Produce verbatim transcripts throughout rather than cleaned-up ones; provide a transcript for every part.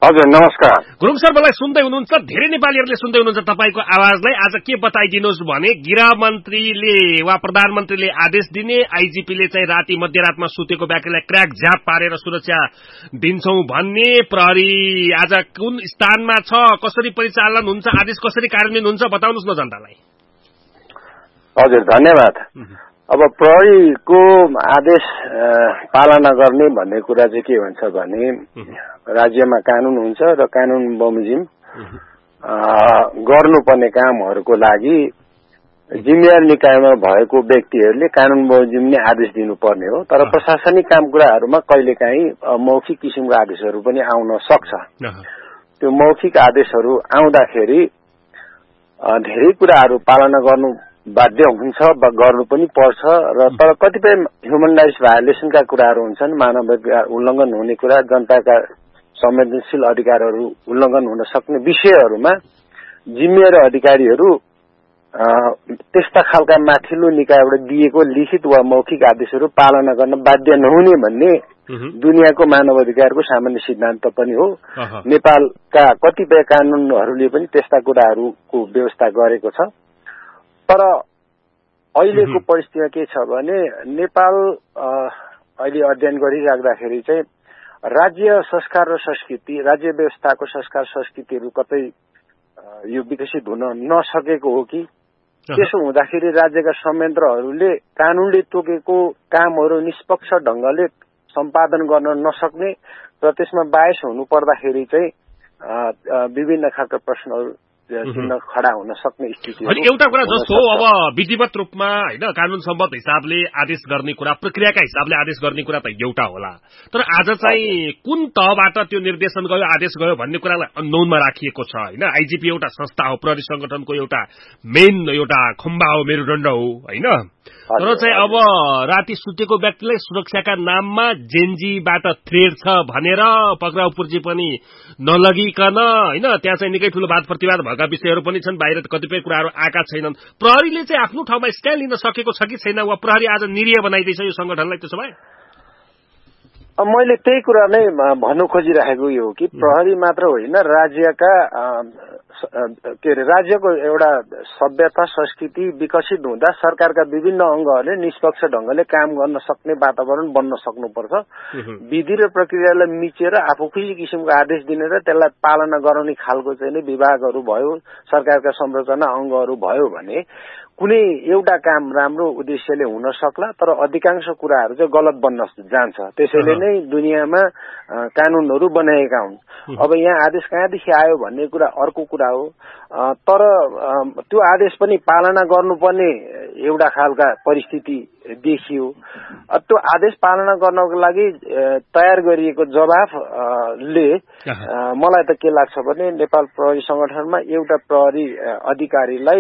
हजुर नमस्कार गुरुङ सर, मलाई सुन्दै हुनुहुन्छ? धेरै नेपालीहरूले सुन्दै हुनुहुन्छ तपाईँको आवाजलाई। आज के बताइदिनुहोस् भने गृह मन्त्रीले वा प्रधानमन्त्रीले आदेश दिने, आइजिपीले चाहिँ राति मध्यरातमा सुतेको व्यक्तिलाई क्र्याक झ्याप पारेर सुरक्षा दिन्छौं भन्ने, प्रहरी आज कुन स्थानमा छ, कसरी परिचालन हुन्छ, आदेश कसरी कार्यान्वयन हुन्छ, बताउनुहोस् न जनतालाई। हजुर धन्यवाद। अब प्रहरीको आदेश पालना गर्ने भन्ने कुरा चाहिँ के हुन्छ भने राज्यमा कानून हुन्छ र कानून बमोजिम गर्नुपर्ने कामहरूको लागि जिम्मेवार निकायमा भएको व्यक्तिहरूले कानून बमोजिम नै आदेश दिनुपर्ने हो। तर प्रशासनिक काम कुराहरूमा कहिलेकाहीँ मौखिक किसिमको आदेशहरू पनि आउन सक्छ। त्यो मौखिक आदेशहरू आउँदाखेरि धेरै कुराहरू पालना गर्नु बाध्य हुन्छ, गर्नु पनि पर्छ र तर कतिपय ह्युमन राइट्स भायोलेसनका कुराहरू हुन्छन्, मानव अधिकार उल्लङ्घन हुने कुरा, जनताका संवेदनशील अधिकारहरू उल्लङ्घन हुन सक्ने विषयहरूमा जिम्मेवार अधिकारीहरू त्यस्ता खालका माथिल्लो निकायबाट दिएको लिखित वा मौखिक आदेशहरू पालना गर्न बाध्य नहुने भन्ने दुनियाँको मानव अधिकारको सामान्य सिद्धान्त पनि हो। नेपालका कतिपय कानूनहरूले पनि त्यस्ता कुराहरूको व्यवस्था गरेको छ। तर अहिलेको परिस्थितिमा के छ भने नेपाल अहिले अध्ययन गरिराख्दाखेरि चाहिँ राज्य संस्कार र संस्कृति, राज्य व्यवस्थाको संस्कार संस्कृतिहरू कतै यो विकसित हुन नसकेको हो कि त्यसो हुँदाखेरि राज्यका संयन्त्रहरूले कानूनले तोकेको कामहरू निष्पक्ष ढंगले सम्पादन गर्न नसक्ने र त्यसमा बायस हुनु पर्दाखेरि चाहिँ विभिन्न खालका प्रश्नहरू चिन्ह खडा हुन सक्ने स्थिति। अनि एउटा कुरा जस्तो अब विधिवत रूपमा हैन कानून सम्बद्ध हिसाबले आदेश गर्ने कुरा, प्रक्रियाका हिसाबले आदेश गर्ने कुरा त एउटा होला, तर आज चाहिँ कुन तहबाट त्यो निर्देशन गयो, आदेश गयो भन्ने कुरालाई अननोनमा राखिएको छ हैन। आइजिपी एउटा संस्था हो, प्रहरी संगठनको एउटा मेन एउटा खम्बा हो, मेरुदण्ड हो हैन। तर चाहिँ अब राति सुतेको व्यक्तिलाई सुरक्षाका नाममा जेनजीबाट थ्रेड छ भनेर पक्राउ पुर्जी पनि नलगिकन हैन, त्यहाँ चाहिँ निकै ठूलो वाद प्रतिवाद भएका विषयहरू पनि छन्, बाहिर कतिपय कुराहरू आएका छैनन्। प्रहरीले चाहिँ आफ्नो ठाउँमा स्ट्यान्ड लिन सकेको छ कि छैन, वा प्रहरी आज निरीह बनाइदिन्छ यो संगठनलाई? त्यसो भए मैले त्यही कुरा नै भन्नु खोजिरहेको यो कि प्रहरी मात्र होइन, राज्यका के अरे राज्यको एउटा सभ्यता संस्कृति विकसित हुँदा सरकारका विभिन्न अंगहरूले निष्पक्ष ढंगले काम गर्न सक्ने वातावरण बन्न सक्नुपर्छ। विधि र प्रक्रियालाई मिचेर आफू खुसी किसिमको आदेश दिने र त्यसलाई पालना गराउने खालको चाहिँ विभागहरू भयो, सरकारका संरचना अंगहरू भयो भने कुनै एउटा काम राम्रो उद्देश्यले हुन सक्ला, तर अधिकांश कुराहरू चाहिँ गलत बन्न जान्छ। त्यसैले नै दुनियाँमा कानूनहरू बनाएका हुन्। अब यहाँ आदेश कहाँदेखि आयो भन्ने कुरा अर्को कुरा हो, तर त्यो आदेश पनि पालना गर्नुपर्ने एउटा खालका परिस्थिति देखियो। त्यो आदेश पालना गर्नको लागि तयार गरिएको जवाफले मलाई त के लाग्छ भने नेपाल प्रहरी संगठनमा एउटा प्रहरी अधिकारीलाई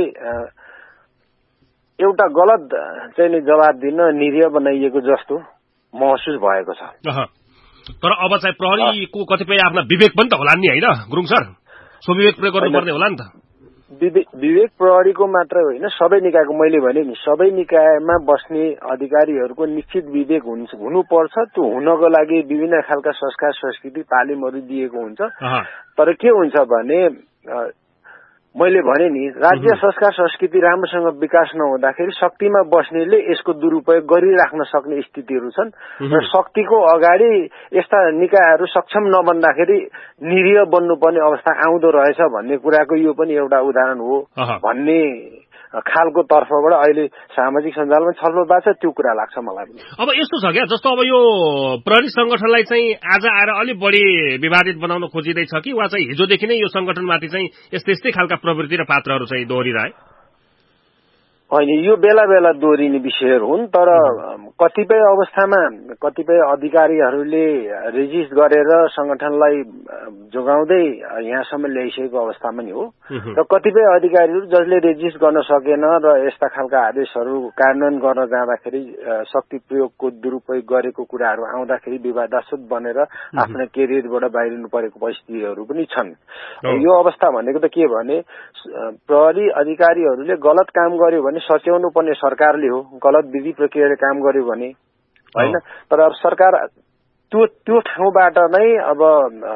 एउटा गलत चाहिँ नि जवाब दिन निरीह बनाइएको जस्तो महसुस भएको छ। तर अब चाहिँ प्रहरीको कतिपय आफ्ना विवेक पनि त होला नि हैन गुरुङ सर, सो विवेक प्रयोग गर्नुपर्ने होला नि त। विवेक प्रहरीको मात्र होइन, सबै निकायको, मैले भने नि सबै निकायमा बस्ने अधिकारीहरूको निश्चित विवेक हुनुपर्छ। त्यो हुनको लागि विभिन्न खालका संस्कार संस्कृति तालिमहरू दिएको हुन्छ। तर के हुन्छ भने मैले भने नि राज्य संस्कार संस्कृति राम्रोसँग विकास नहुँदाखेरि शक्तिमा बस्नेले यसको दुरुपयोग गरिराख्न सक्ने स्थितिहरू छन् र शक्तिको अगाडि यस्ता निकायहरू सक्षम नबन्दाखेरि निरीह बन्नुपर्ने अवस्था आउँदो रहेछ भन्ने कुराको यो पनि एउटा उदाहरण हो भन्ने खालको तर्फबाट अहिले सामाजिक सञ्जालमा छलफल भएको छ। त्यो कुरा लाग्छ मलाई। अब यस्तो छ क्या, जस्तो अब यो प्रहरी संगठनलाई चाहिँ आज आएर अलिक बढी विवादित बनाउन खोजिँदैछ कि वा चाहिँ हिजोदेखि नै यो संगठनमाथि चाहिँ यस्तै यस्तै खालका प्रवृत्ति र पात्रहरू चाहिँ दोहोरिरहे? होइन, यो बेला बेला दोहोरिने विषयहरू हुन्, तर कतिपय अवस्थामा कतिपय अधिकारीहरूले रेजिस्ट गरेर संगठनलाई जोगाउँदै यहाँसम्म ल्याइसकेको अवस्था पनि हो र कतिपय अधिकारीहरू जसले रेजिस्ट गर्न सकेन र यस्ता खालका आदेशहरू कार्यान्वयन गर्न जाँदाखेरि शक्ति प्रयोगको दुरुपयोग गरेको कुराहरू आउँदाखेरि विवादास्पद बनेर आफ्नो केरियरबाट बाहिरिनु परेको परिस्थितिहरू पनि छन्। यो अवस्था भनेको त के भने प्रहरी अधिकारीहरूले गलत काम गर्यो भने सच्याउनु पर्ने सरकारले हो, गलत विधि प्रक्रियाले काम गर्यो भने होइन। तर अब सरकार त्यो त्यो ठाउँबाट नै अब